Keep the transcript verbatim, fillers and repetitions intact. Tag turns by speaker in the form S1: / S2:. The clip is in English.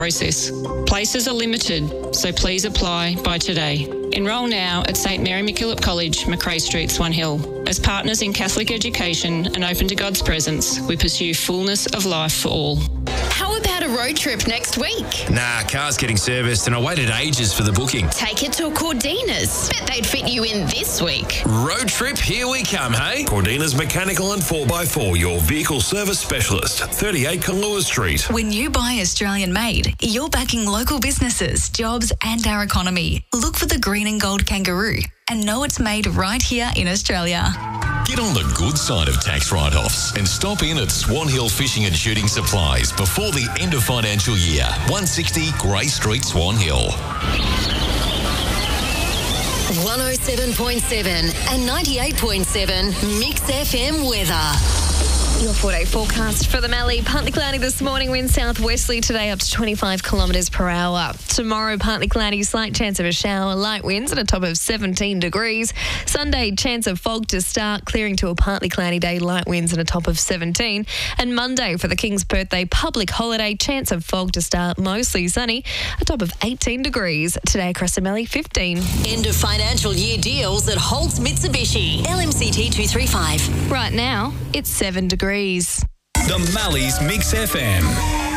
S1: process. Places are limited, so please apply by today. Enrol now at St Mary MacKillop College, Macrae Street, Swan Hill. As partners in Catholic education and open to God's presence, we pursue fullness of life for all.
S2: How about a road trip next week?
S3: Nah, car's getting serviced and I waited ages for the booking.
S2: Take it to a Cordina's. Bet they'd fit you in this week.
S3: Road trip, here we come, hey?
S4: Cordina's Mechanical and four by four, your vehicle service specialist. thirty-eight Kahlua Street.
S5: When you buy Australian made, you're backing local businesses, jobs and our economy. Look for the green and gold kangaroo and know it's made right here in Australia.
S6: Get on the good side of tax write-offs and stop in at Swan Hill Fishing and Shooting Supplies before the end of financial year. one sixty Grey Street, Swan Hill.
S2: one oh seven point seven and ninety-eight point seven Mix F M weather. Your four-day forecast for the Mallee. Partly cloudy this morning, wind southwesterly today up to twenty-five kilometres per hour. Tomorrow, partly cloudy, slight chance of a shower, light winds at a top of seventeen degrees. Sunday, chance of fog to start, clearing to a partly cloudy day, light winds at a top of seventeen. And Monday, for the King's birthday public holiday, chance of fog to start, mostly sunny, a top of eighteen degrees. Today across the Mallee, fifteen.
S7: End of financial year deals at Holtz Mitsubishi. L M C T two three five.
S2: Right now, it's seven degrees.
S8: The Mallee's Mix F M.